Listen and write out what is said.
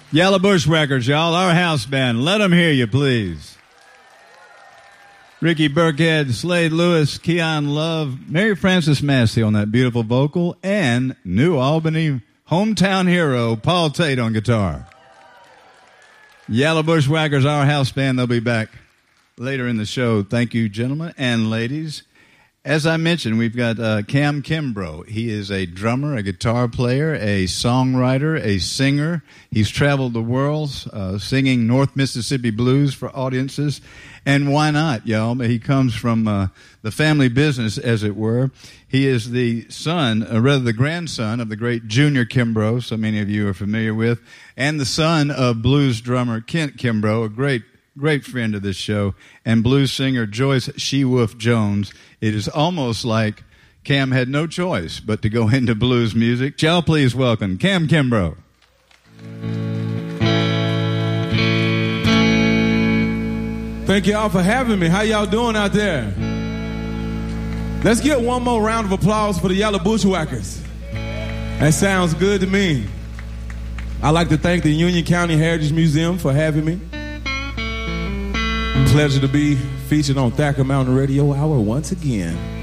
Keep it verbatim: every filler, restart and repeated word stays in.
Yellow Bushwhackers, y'all, our house band. Let them hear you, please. Ricky Burkhead, Slade Lewis, Keon Love, Mary Frances Massey on that beautiful vocal, and New Albany hometown hero, Paul Tate on guitar. Yellow Bushwhackers, our house band. They'll be back later in the show. Thank you, gentlemen and ladies. As I mentioned, we've got uh, Cam Kimbrough. He is a drummer, a guitar player, a songwriter, a singer. He's traveled the world uh, singing North Mississippi blues for audiences. And why not, y'all? He comes from uh, the family business, as it were. He is the son, or rather the grandson, of the great Junior Kimbrough, so many of you are familiar with, and the son of blues drummer Kent Kimbrough, a great Great friend of this show, and blues singer Joyce She-Wolf Jones. It is almost like Cam had no choice but to go into blues music. Y'all please welcome Cam Kimbrough. Thank y'all for having me. How y'all doing out there? Let's get one more round of applause for the Yellow Bushwhackers. That sounds good to me. I'd like to thank the Union County Heritage Museum for having me. Pleasure to be featured on Thacker Mountain Radio Hour once again.